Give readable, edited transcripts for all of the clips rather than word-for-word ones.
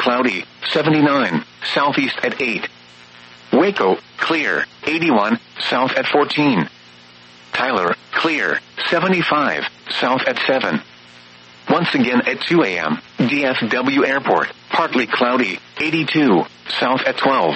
cloudy, 79, southeast at 8. Waco, clear, 81, south at 14. Tyler, clear, 75, south at 7. Once again at 2 a.m., DFW Airport, partly cloudy, 82, south at 12.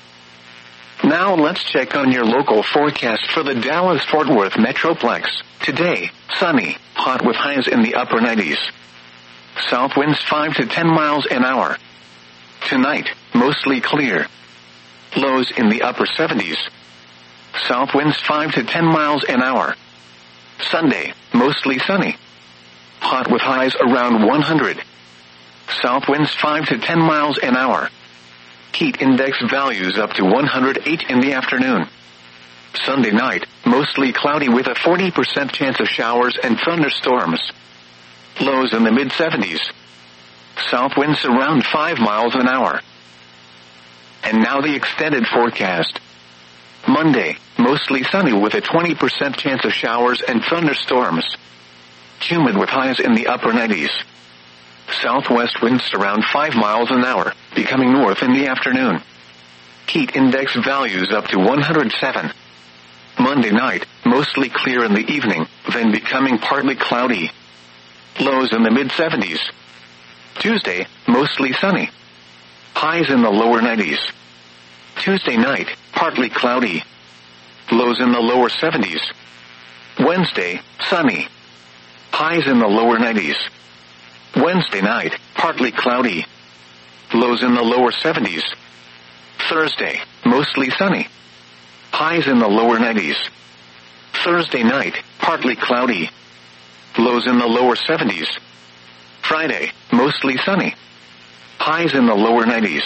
Now let's check on your local forecast for the Dallas-Fort Worth Metroplex. Today, sunny, hot with highs in the upper 90s. South winds 5 to 10 miles an hour. Tonight, mostly clear. Lows in the upper 70s. South winds 5 to 10 miles an hour. Sunday, mostly sunny. Hot with highs around 100. South winds 5 to 10 miles an hour. Heat index values up to 108 in the afternoon. Sunday night, mostly cloudy with a 40% chance of showers and thunderstorms. Lows in the mid-70s. South winds around 5 miles an hour. And now the extended forecast. Monday, mostly sunny with a 20% chance of showers and thunderstorms. Humid with highs in the upper 90s. Southwest winds around 5 miles an hour, becoming north in the afternoon. Heat index values up to 107. Monday night, mostly clear in the evening, then becoming partly cloudy. Lows in the mid-70s. Tuesday, mostly sunny. Highs in the lower 90s. Tuesday night, partly cloudy. Lows in the lower 70s. Wednesday, sunny. Highs in the lower 90s. Wednesday night, partly cloudy. Lows in the lower 70s. Thursday, mostly sunny. Highs in the lower 90s. Thursday night, partly cloudy. Lows in the lower 70s. Friday, mostly sunny. Highs in the lower 90s.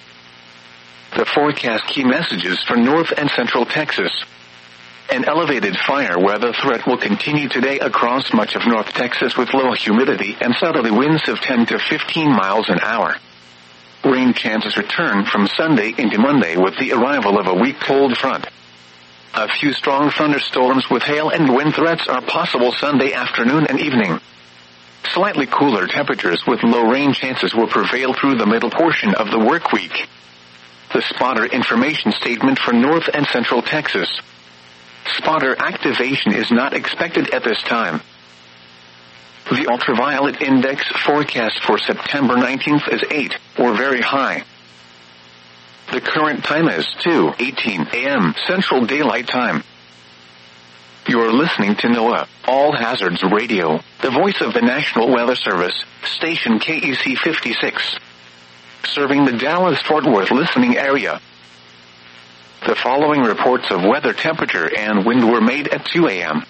The forecast key messages for North and Central Texas. An elevated fire weather threat will continue today across much of North Texas with low humidity and southerly winds of 10 to 15 miles an hour. Rain chances return from Sunday into Monday with the arrival of a weak cold front. A few strong thunderstorms with hail and wind threats are possible Sunday afternoon and evening. Slightly cooler temperatures with low rain chances will prevail through the middle portion of the work week. The spotter information statement for North and Central Texas. Spotter activation is not expected at this time. The ultraviolet index forecast for September 19th is 8, or very high. The current time is 2:18 a.m. Central Daylight Time. You're listening to NOAA, All Hazards Radio, the voice of the National Weather Service, station KEC 56. Serving the Dallas-Fort Worth listening area. The following reports of weather temperature and wind were made at 2 a.m.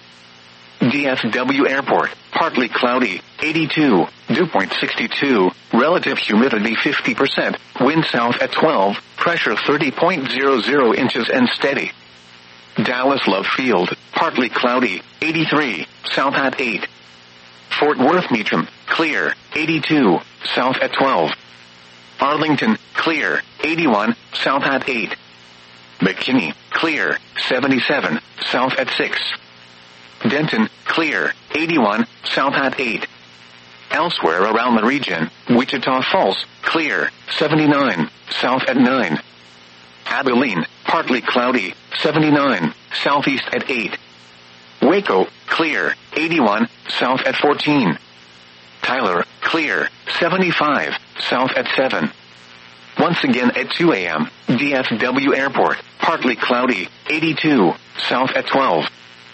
DFW Airport, partly cloudy, 82, dew point 62, relative humidity 50%, wind south at 12, pressure 30.00 inches and steady. Dallas Love Field, partly cloudy, 83, south at 8. Fort Worth Meacham, clear, 82, south at 12. Arlington, clear, 81, south at 8. McKinney, clear, 77, south at 6. Denton, clear, 81, south at 8. Elsewhere around the region, Wichita Falls, clear, 79, south at 9. Abilene, partly cloudy, 79, southeast at 8. Waco, clear, 81, south at 14. Tyler, clear, 75, south at 7. Once again at 2 a.m., DFW Airport, partly cloudy, 82, south at 12.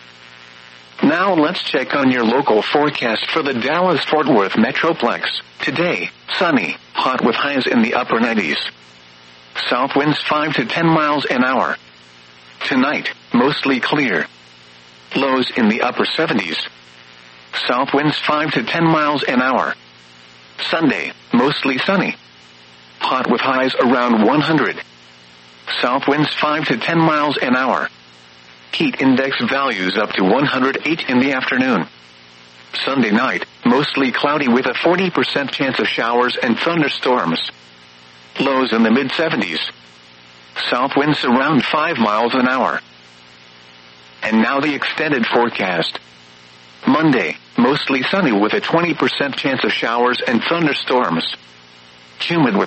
Now let's check on your local forecast for the Dallas-Fort Worth Metroplex. Today, sunny, hot with highs in the upper 90s. South winds 5 to 10 miles an hour. Tonight, mostly clear. Lows in the upper 70s. South winds 5 to 10 miles an hour. Sunday, mostly sunny. Hot with highs around 100. South winds 5 to 10 miles an hour. Heat index values up to 108 in the afternoon. Sunday night, mostly cloudy with a 40% chance of showers and thunderstorms. Lows in the mid-70s. South winds around 5 miles an hour. And now the extended forecast. Monday, mostly sunny with a 20% chance of showers and thunderstorms. Humid with